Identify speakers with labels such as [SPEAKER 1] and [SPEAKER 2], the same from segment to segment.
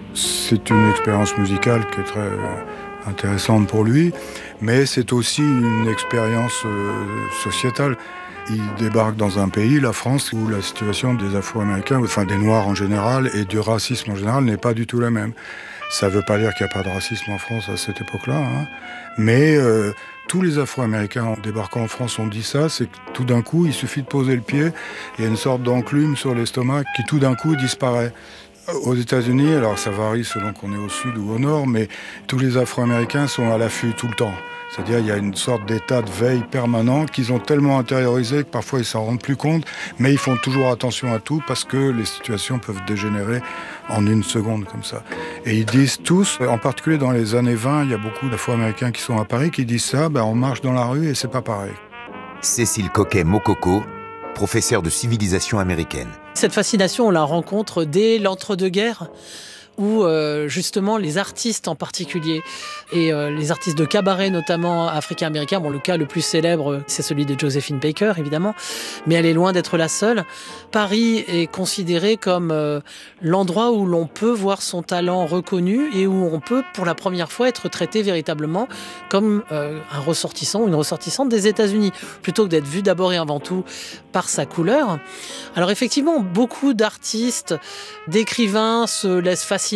[SPEAKER 1] C'est une expérience musicale qui est très intéressante pour lui, mais c'est aussi une expérience sociétale. Il débarque dans un pays, la France, où la situation des Afro-Américains, enfin des Noirs en général, et du racisme en général n'est pas du tout la même. Ça ne veut pas dire qu'il n'y a pas de racisme en France à cette époque-là, hein. Mais tous les Afro-Américains en débarquant en France ont dit ça, c'est que tout d'un coup, il suffit de poser le pied, il y a une sorte d'enclume sur l'estomac qui tout d'un coup disparaît. Aux États-Unis, alors ça varie selon qu'on est au sud ou au nord, mais tous les Afro-Américains sont à l'affût tout le temps. C'est-à-dire il y a une sorte d'état de veille permanent qu'ils ont tellement intériorisé que parfois ils s'en rendent plus compte, mais ils font toujours attention à tout parce que les situations peuvent dégénérer en une seconde comme ça. Et ils disent tous, en particulier dans les années 20, il y a beaucoup d'Afro-Américains qui sont à Paris qui disent ça, on marche dans la rue et c'est pas pareil.
[SPEAKER 2] Cécile Coquet-Mococo, professeure de civilisation américaine.
[SPEAKER 3] Cette fascination, on la rencontre dès l'entre-deux-guerres, où justement les artistes en particulier, et les artistes de cabaret notamment africains-américains, le cas le plus célèbre c'est celui de Josephine Baker évidemment, mais elle est loin d'être la seule. Paris est considéré comme l'endroit où l'on peut voir son talent reconnu et où on peut pour la première fois être traité véritablement comme un ressortissant ou une ressortissante des États-Unis, plutôt que d'être vu d'abord et avant tout par sa couleur. Alors effectivement, beaucoup d'artistes, d'écrivains se laissent fasciner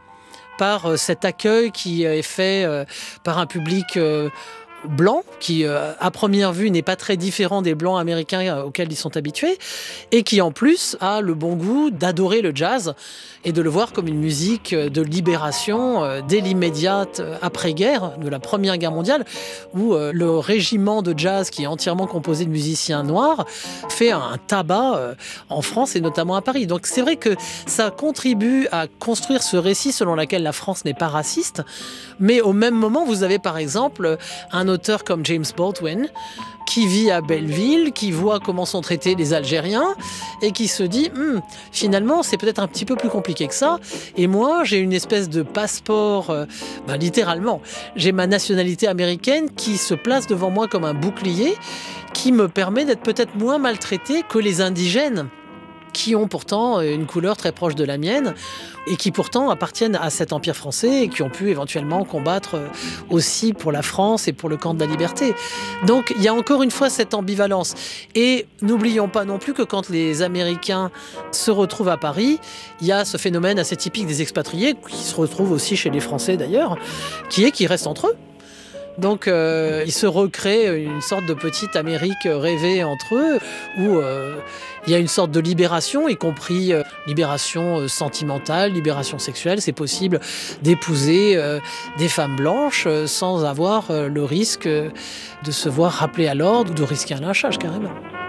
[SPEAKER 3] par cet accueil qui est fait par un public blanc, qui à première vue n'est pas très différent des blancs américains auxquels ils sont habitués, et qui en plus a le bon goût d'adorer le jazz et de le voir comme une musique de libération dès l'immédiate après-guerre, de la Première Guerre mondiale, où le régiment de jazz qui est entièrement composé de musiciens noirs fait un tabac en France et notamment à Paris. Donc c'est vrai que ça contribue à construire ce récit selon lequel la France n'est pas raciste, mais au même moment vous avez par exemple un auteur comme James Baldwin qui vit à Belleville, qui voit comment sont traités les Algériens et qui se dit finalement c'est peut-être un petit peu plus compliqué que ça, et moi j'ai une espèce de passeport, littéralement, j'ai ma nationalité américaine qui se place devant moi comme un bouclier qui me permet d'être peut-être moins maltraité que les indigènes qui ont pourtant une couleur très proche de la mienne et qui pourtant appartiennent à cet empire français et qui ont pu éventuellement combattre aussi pour la France et pour le camp de la liberté. Donc il y a encore une fois cette ambivalence. Et n'oublions pas non plus que quand les Américains se retrouvent à Paris, il y a ce phénomène assez typique des expatriés, qui se retrouve aussi chez les Français d'ailleurs, qui est qu'ils restent entre eux. Donc ils se recréent une sorte de petite Amérique rêvée entre eux, où il y a une sorte de libération, y compris libération sentimentale, libération sexuelle. C'est possible d'épouser des femmes blanches sans avoir le risque de se voir rappeler à l'ordre ou de risquer un lynchage carrément.